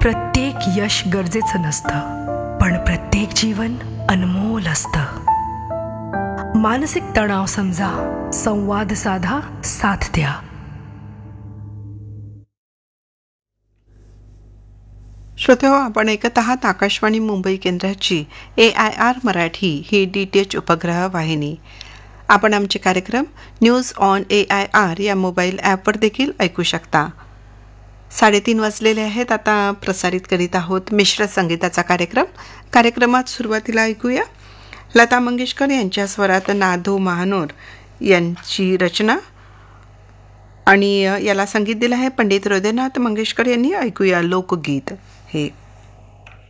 प्रत्येक यश गरजेचं नसतं, पण प्रत्येक जीवन अनमोल असतं. मानसिक तणाव समजा, संवाद साधा, साथ द्या. श्रोतेहो, आपण ऐकत आहात आकाशवाणी मुंबई केंद्राची AIR मराठी ही DTH उपग्रह वाहिनी. आपण आमचे कार्यक्रम न्यूज ऑन AIR या मोबाईल ॲपवर देखील ऐकू शकता. 3:30 वाजलेले आहेत. आता प्रसारित करीत आहोत मिश्र संगीताचा कार्यक्रम. कार्यक्रमात सुरुवातीला ऐकूया लता मंगेशकर यांच्या स्वरात नादो महानोर यांची रचना आणि याला संगीत दिलं आहे पंडित हृदयनाथ मंगेशकर यांनी. ऐकूया लोकगीत हे.